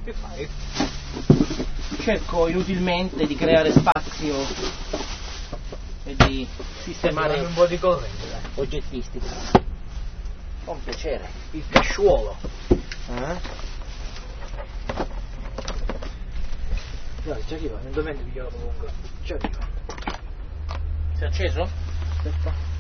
Che fai? Cerco inutilmente di creare spazio e di sistemare un po' di corrente, dai. oggettistica. Con piacere. Il casciuolo. Dai, ci arriva, non dovete pigliarlo lungo. Ci arriva. Si è acceso? Aspetta.